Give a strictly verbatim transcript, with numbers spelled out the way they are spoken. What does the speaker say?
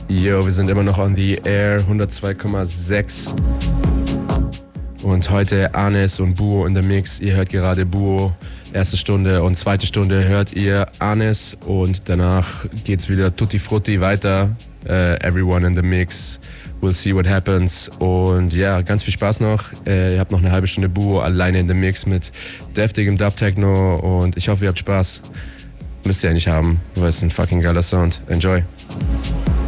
Yo, wir sind immer noch on the air, hundertzwei Komma sechs. Und heute Anis und Buo in der Mix. Ihr hört gerade Buo, erste Stunde, und zweite Stunde hört ihr Anis, und danach geht's wieder Tutti Frutti weiter. Uh, everyone in the Mix. We'll see what happens. Und ja, ganz viel Spaß noch. Uh, ihr habt noch eine halbe Stunde Buo alleine in the Mix mit deftigem Dub-Techno, und ich hoffe, ihr habt Spaß. Müsst ihr ja nicht haben, weil es ist ein fucking geiler Sound. Enjoy.